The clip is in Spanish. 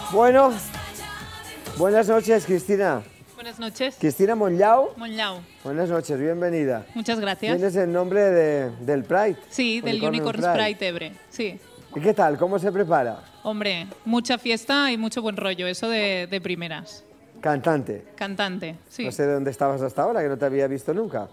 Bueno, buenas noches, Cristina. Buenas noches. Cristina Monllau. Monllau. Buenas noches, bienvenida. Muchas gracias. Tienes el nombre del Pride. Sí, del Unicorn Sprite Ebre. Sí. ¿Y qué tal? ¿Cómo se prepara? Hombre, mucha fiesta y mucho buen rollo, eso de primeras. Cantante. Cantante, sí. No sé de dónde estabas hasta ahora, que no te había visto nunca.